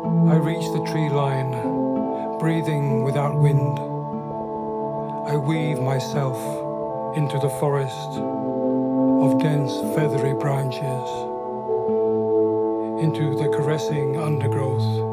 I reach the tree line, breathing without wind. I weave myself into the forest of dense feathery branches, into the caressing undergrowth.